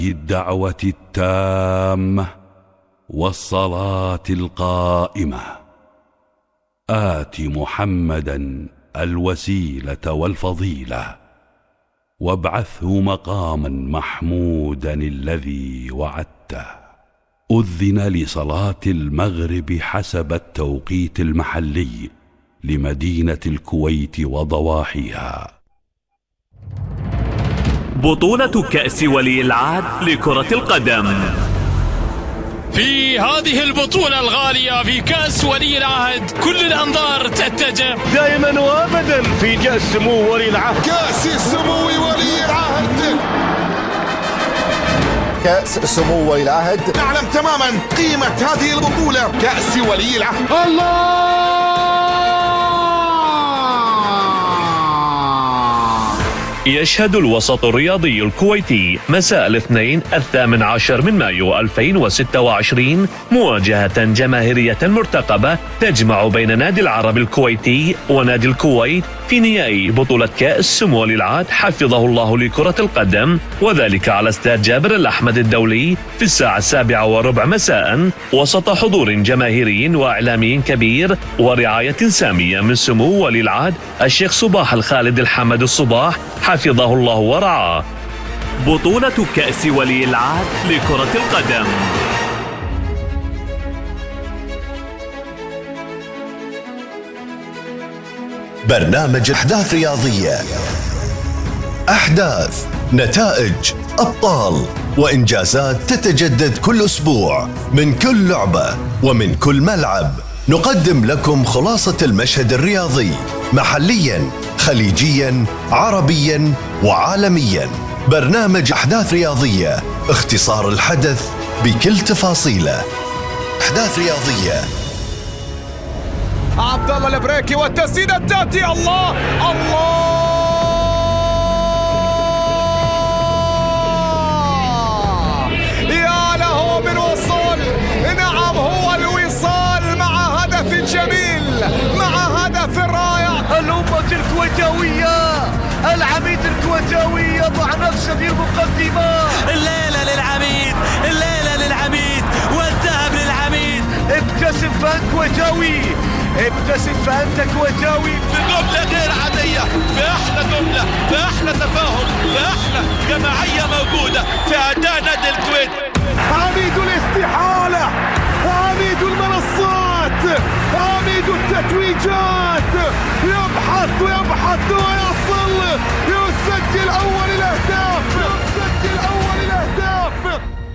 الدعوة التامة والصلاة القائمة آت محمدا الوسيلة والفضيلة وابعثه مقاما محمودا الذي وعدته. أذن لصلاة المغرب حسب التوقيت المحلي لمدينة الكويت وضواحيها. بطولة كأس ولي العهد لكرة القدم. في هذه البطولة الغالية في كأس ولي العهد كل الأنظار تتجه دائما وابدا في كأس سمو ولي العهد. كأس سمو ولي العهد. كأس سمو ولي العهد. نعلم تماما قيمة هذه البطولة. كأس ولي العهد. الله يشهد الوسط الرياضي الكويتي مساء الاثنين 18 من مايو 2026 مواجهة جماهيرية مرتقبة تجمع بين نادي العرب الكويتي ونادي الكويت في نهائي بطولة كأس سمو ولي العهد حفظه الله لكرة القدم، وذلك على استاد جابر الأحمد الدولي في الساعة 7:15 مساء وسط حضور جماهيري وإعلامي كبير ورعاية سامية من سمو ولي العهد الشيخ صباح الخالد الحمد الصباح حفظه الله ورعاه. بطولة كأس ولي العهد لكرة القدم. برنامج أحداث رياضية، أحداث، نتائج، أبطال وإنجازات تتجدد كل أسبوع من كل لعبة ومن كل ملعب. نقدم لكم خلاصة المشهد الرياضي محلياً، خليجياً، عربياً وعالمياً. برنامج أحداث رياضية، اختصار الحدث بكل تفاصيله. أحداث رياضية. عبد الله البريكي والتسديدة تأتي. الله الله يا له من وصول. نعم هو الوصال مع هدف جميل، مع هدف رائع. الأمة الكويتاوية، العميد الكويتاوي يضع نفسه في المقدمة. الليلة للعميد، الليلة للعميد والذهب للعميد. ابتسم فأنت كويتاوي، ابتسم فأنت كويتاوي. في جملة غير عادية، في أحلى جملة، في أحلى تفاهم، في أحلى جماعية موجودة، في